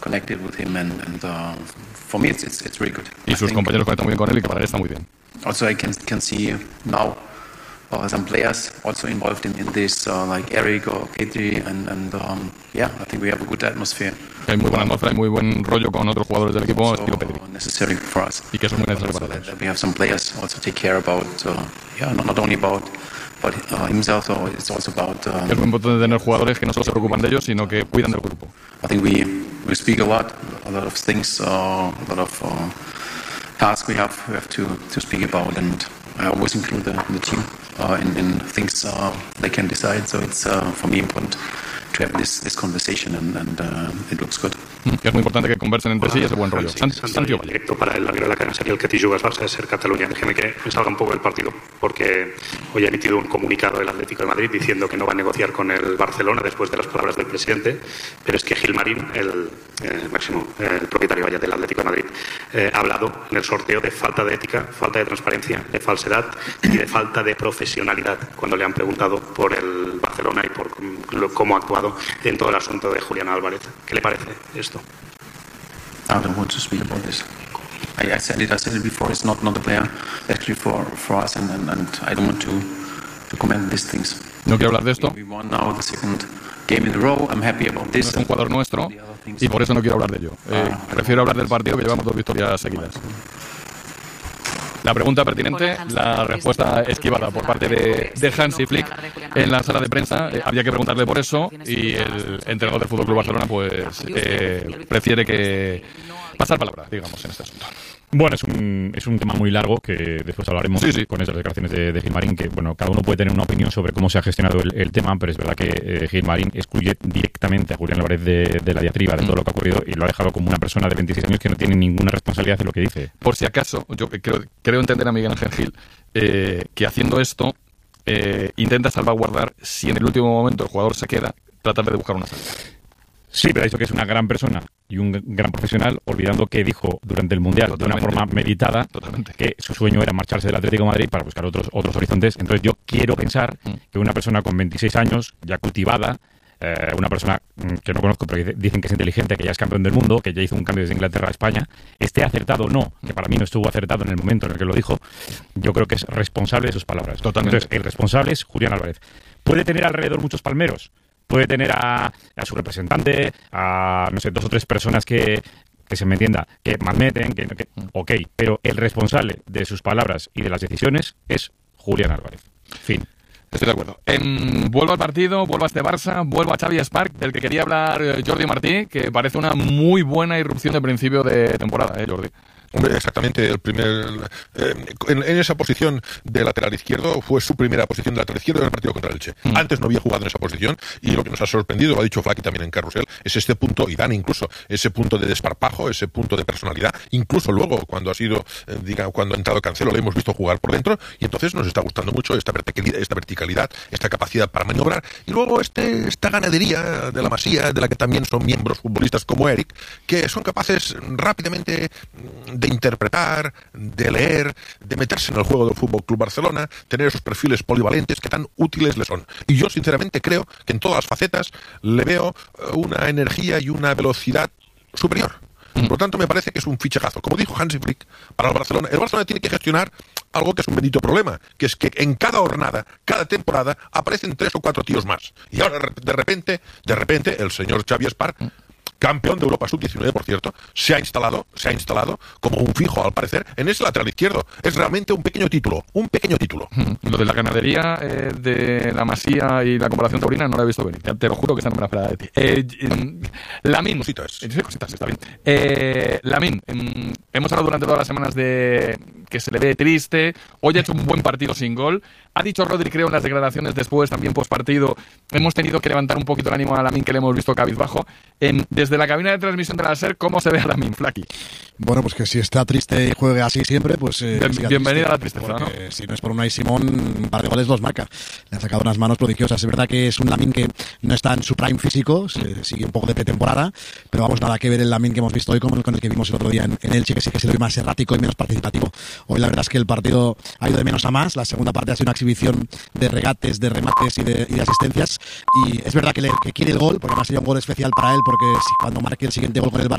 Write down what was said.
connected with him, and for me it's really good. Y sus compañeros conectan muy bien con él y que para él está muy bien. Also, I can see now some players also involved in this, like Eric or Petri, and I think we have a good atmosphere. Hay muy buena atmósfera y muy buen rollo con otros jugadores del equipo, estilo Petri. Necessary for us. Y que eso es muy necesario para that todos. we have some players also take care about, not only about himself, so it's also about. Es muy importante tener jugadores que no solo se preocupan de ellos, sino que cuidan del grupo. I think we speak a lot of things, a lot of tasks we have to speak about, and I always include the team in things they can decide. So it's for me important to have this conversation, and it looks good. Que es muy importante que conversen entre sí y ese buen rollo. Santi, directo para el larguero de la cadena sería el que te jugas Barça de ser Cataluña. Déjeme que me salga un poco del partido, porque hoy ha emitido un comunicado el Atlético de Madrid diciendo que no va a negociar con el Barcelona después de las palabras del presidente, pero es que Gilmarín, el propietario del Atlético de Madrid, ha hablado en el sorteo de falta de ética, falta de transparencia, de falsedad y de falta de profesionalidad cuando le han preguntado por el Barcelona y por cómo ha actuado en todo el asunto de Julián Álvarez. ¿Qué le parece esto? I don't want to speak about this. I said it before. It's not a player actually for us, and I don't want to comment these things. No quiero hablar de esto. We won now the second game in a row. I'm happy about No this. es un jugador nuestro y por eso no quiero hablar de ello. Prefiero hablar del partido, que llevamos 2 victorias seguidas. La pregunta pertinente, la respuesta esquivada por parte de Hansi Flick en la sala de prensa. Había que preguntarle por eso y el entrenador del FC Barcelona pues prefiere que pasar palabra, digamos, en este asunto. Bueno, es un tema muy largo que después hablaremos con esas declaraciones de Gilmarín, que bueno, cada uno puede tener una opinión sobre cómo se ha gestionado el tema, pero es verdad que Gilmarín excluye directamente a Julián Álvarez de la diatriba de todo lo que ha ocurrido y lo ha dejado como una persona de 26 años que no tiene ninguna responsabilidad en lo que dice. Por si acaso, yo creo entender a Miguel Ángel Gil que haciendo esto intenta salvaguardar, si en el último momento el jugador se queda, tratar de buscar una salida. Sí, pero ha dicho que es una gran persona y un gran profesional, olvidando que dijo durante el Mundial de una forma meditada que su sueño era marcharse del Atlético de Madrid para buscar otros horizontes. Entonces yo quiero pensar que una persona con 26 años, ya cultivada, una persona que no conozco, pero dicen que es inteligente, que ya es campeón del mundo, que ya hizo un cambio desde Inglaterra a España, esté acertado o no, que para mí no estuvo acertado en el momento en el que lo dijo, yo creo que es responsable de sus palabras. Totalmente. Entonces, el responsable es Julián Álvarez. ¿Puede tener alrededor muchos palmeros? Puede tener a su representante, a, no sé, 2 o 3 personas que se me entienda, que malmeten, ok, pero el responsable de sus palabras y de las decisiones es Julián Álvarez. Fin. Estoy de acuerdo. Vuelvo al partido, vuelvo a este Barça, vuelvo a Xavi Spark, del que quería hablar Jordi Martí, que parece una muy buena irrupción de principio de temporada, Jordi. Hombre, exactamente, el primer en esa posición de lateral izquierdo fue su primera posición de lateral izquierdo en el partido contra el Elche. Antes no había jugado en esa posición y lo que nos ha sorprendido, lo ha dicho Flaky también en Carrusel, es este punto, y Dani incluso, ese punto de desparpajo, ese punto de personalidad, incluso luego cuando cuando ha entrado Cancelo le hemos visto jugar por dentro y entonces nos está gustando mucho esta verticalidad, esta capacidad para maniobrar y luego esta ganadería de la Masía, de la que también son miembros futbolistas como Eric, que son capaces rápidamente de interpretar, de leer, de meterse en el juego del Fútbol Club Barcelona, tener esos perfiles polivalentes que tan útiles le son. Y yo sinceramente creo que en todas las facetas le veo una energía y una velocidad superior. Por lo tanto, me parece que es un fichajazo. Como dijo Hansi Flick, para el Barcelona tiene que gestionar algo que es un bendito problema, que es que en cada jornada, cada temporada, aparecen 3 o 4 tíos más. Y ahora, de repente, el señor Xavi Spark, campeón de Europa Sub-19, por cierto, se ha instalado como un fijo, al parecer, en ese lateral izquierdo. Es realmente un pequeño título. Lo de la ganadería de la Masía y la comparación taurina no lo he visto venir. Te lo juro que esta no me la esperaba de ti. Lamine. Cositas, está bien. Lamine, hemos hablado durante todas las semanas de que se le ve triste. Hoy ha hecho un buen partido sin gol. Ha dicho Rodri, creo, en las declaraciones después, también post partido, hemos tenido que levantar un poquito el ánimo a Lamine, que le hemos visto cabizbajo. Desde la cabina de transmisión de la SER, ¿cómo se ve a Lamine, Flaky? Bueno, pues que si está triste y juegue así siempre, pues... bienvenida a la tristeza, ¿no? Si no es por Unai Simón, un par de goles los marca. Le ha sacado unas manos prodigiosas. Es verdad que es un Lamine que no está en su prime físico, sigue un poco de pretemporada, pero vamos, nada que ver el Lamine que hemos visto hoy con el que vimos el otro día en Elche, que sí que se le ve más errático y menos participativo. Hoy la verdad es que el partido ha ido de menos a más. La segunda parte ha sido una exhibición de regates, de remates y de asistencias, y es verdad que quiere el gol, porque además sería un gol especial para él, porque cuando marque el siguiente gol con el Barça